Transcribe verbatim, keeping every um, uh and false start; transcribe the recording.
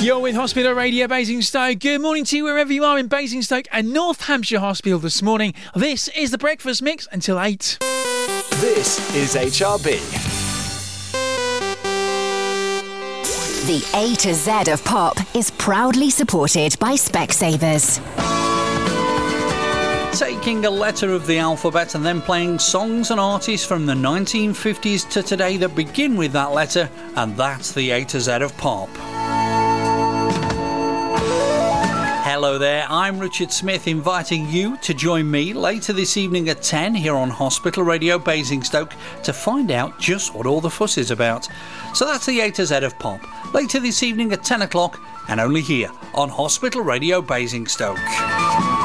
You're with Hospital Radio Basingstoke. Good morning to you wherever you are in Basingstoke and North Hampshire Hospital this morning. This is the Breakfast Mix until eight. This is H R B. The A to Z of pop is proudly supported by Specsavers. Taking a letter of the alphabet and then playing songs and artists from the nineteen fifties to today that begin with that letter, and that's the A to Z of pop. Hello there, I'm Richard Smith, inviting you to join me later this evening at ten here on Hospital Radio Basingstoke to find out just what all the fuss is about. So that's the A to Z of pop, later this evening at ten o'clock, and only here on Hospital Radio Basingstoke.